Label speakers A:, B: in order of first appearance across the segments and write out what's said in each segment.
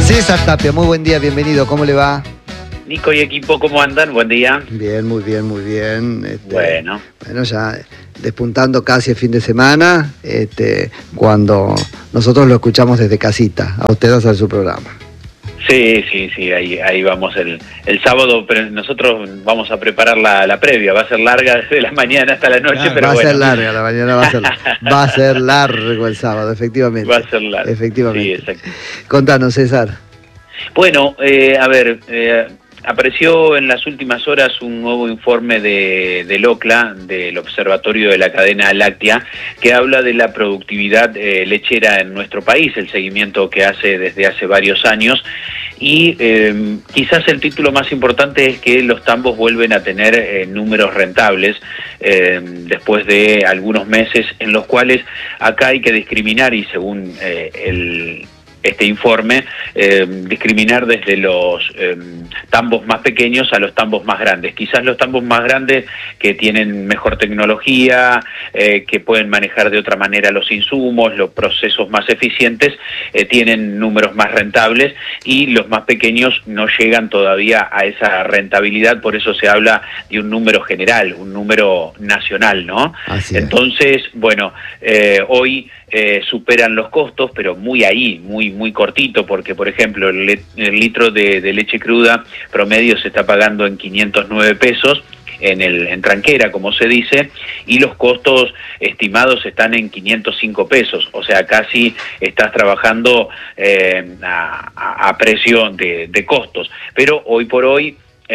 A: César Tapia, muy buen día, bienvenido, ¿cómo le va?
B: Nico y equipo, ¿cómo andan? Buen día.
A: Bien, muy bien, muy bien.
B: Bueno,
A: ya despuntando casi el fin de semana, cuando nosotros lo escuchamos desde casita, a usted hacer su programa.
B: Sí, ahí vamos el sábado, pero nosotros vamos a preparar la previa, va a ser larga desde la mañana hasta la noche, pero
A: va
B: bueno.
A: Va a ser larga, la mañana va a ser largo el sábado, efectivamente.
B: Va a ser largo.
A: Efectivamente.
B: Sí, exacto.
A: Contanos, César.
B: Bueno, apareció en las últimas horas un nuevo informe del OCLA, del Observatorio de la Cadena Láctea, que habla de la productividad lechera en nuestro país, el seguimiento que hace desde hace varios años, y quizás el título más importante es que los tambos vuelven a tener números rentables después de algunos meses en los cuales acá hay que discriminar, y según este informe, discriminar desde los tambos más pequeños a los tambos más grandes. Quizás los tambos más grandes, que tienen mejor tecnología, que pueden manejar de otra manera los insumos, los procesos más eficientes, tienen números más rentables, y los más pequeños no llegan todavía a esa rentabilidad, por eso se habla de un número general, un número nacional, ¿no?
A: Así es.
B: Entonces, bueno, hoy superan los costos, pero muy cortito, porque por ejemplo el litro de leche cruda promedio se está pagando en 509 pesos en tranquera, como se dice, y los costos estimados están en 505 pesos, o sea, casi estás trabajando a precio de costos, pero hoy por hoy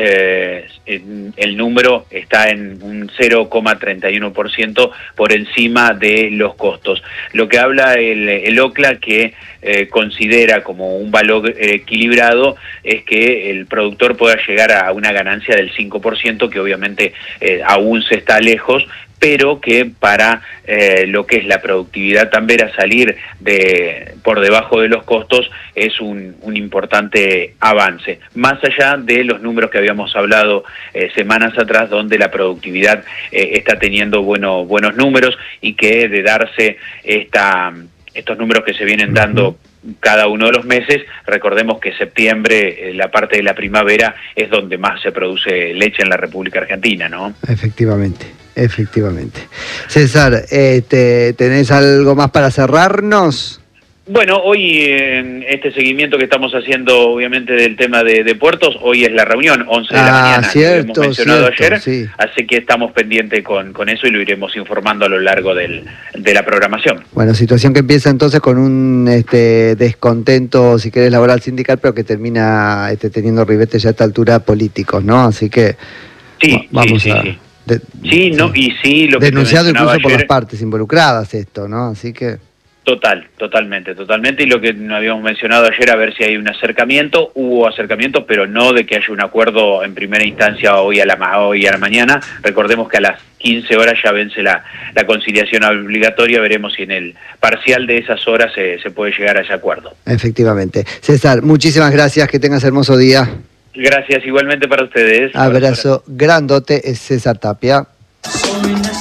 B: el número está en un 0,31% por encima de los costos. Lo que habla el OCLA, que considera como un valor equilibrado, es que el productor pueda llegar a una ganancia del 5%, que obviamente aún se está lejos, pero que para lo que es la productividad tambera, salir por debajo de los costos es un importante avance. Más allá de los números que habíamos hablado semanas atrás, donde la productividad está teniendo buenos números, y que de darse estos números que se vienen dando cada uno de los meses, recordemos que septiembre, la parte de la primavera, es donde más se produce leche en la República Argentina, ¿no?
A: Efectivamente. César, ¿tenés algo más para cerrarnos?
B: Bueno, hoy en este seguimiento que estamos haciendo, obviamente, del tema de puertos, hoy es la reunión, 11 de la mañana,
A: cierto,
B: lo hemos mencionado ayer,
A: sí.
B: Así que estamos pendientes con eso, y lo iremos informando a lo largo de la programación.
A: Bueno, situación que empieza entonces con un descontento, si querés, laboral sindical, pero que termina teniendo ribetes ya a esta altura políticos, ¿no? Así que vamos a...
B: Lo que
A: denunciado incluso
B: ayer,
A: por las partes involucradas esto, ¿no? Así que...
B: Totalmente, y lo que habíamos mencionado ayer, a ver si hay un acercamiento. Hubo acercamiento, pero no de que haya un acuerdo en primera instancia hoy a la mañana. Recordemos que a las 15 horas ya vence la conciliación obligatoria. Veremos si en el parcial de esas horas se puede llegar a ese acuerdo.
A: Efectivamente. César, muchísimas gracias, que tengas hermoso día.
B: Gracias, igualmente para ustedes.
A: Abrazo grandote, es César Tapia.